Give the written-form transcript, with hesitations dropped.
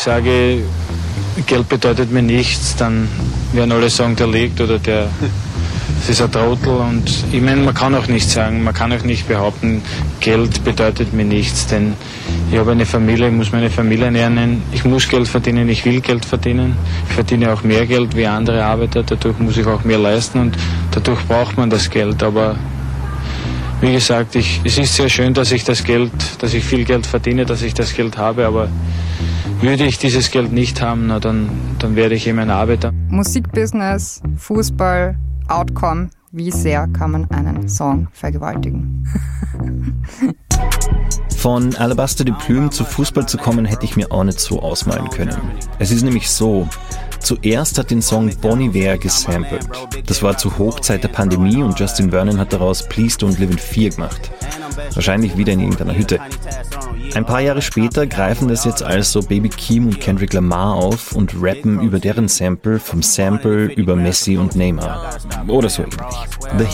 sage, Geld bedeutet mir nichts, dann werden alle sagen, der liegt oder das ist ein Trottel. Und ich meine, man kann auch nicht sagen, man kann auch nicht behaupten, Geld bedeutet mir nichts, denn ich habe eine Familie, ich muss meine Familie ernähren, ich muss Geld verdienen, ich will Geld verdienen, ich verdiene auch mehr Geld wie andere Arbeiter, dadurch muss ich auch mehr leisten und dadurch braucht man das Geld, aber wie gesagt, es ist sehr schön, dass ich viel Geld verdiene, dass ich das Geld habe, aber würde ich dieses Geld nicht haben, dann werde ich eben ein Arbeiter. Musikbusiness, Fußball, Outcome, wie sehr kann man einen Song vergewaltigen? Von Alabaster de Plume zu Fußball zu kommen, hätte ich mir auch nicht so ausmalen können. Es ist nämlich so, zuerst hat den Song Bon Iver gesampelt. Das war zur Hochzeit der Pandemie und Justin Vernon hat daraus Please Don't Live in Fear gemacht. Wahrscheinlich wieder in irgendeiner Hütte. Ein paar Jahre später greifen das jetzt also Baby Keem und Kendrick Lamar auf und rappen über deren Sample, vom Sample über Messi und Neymar. Oder so ähnlich.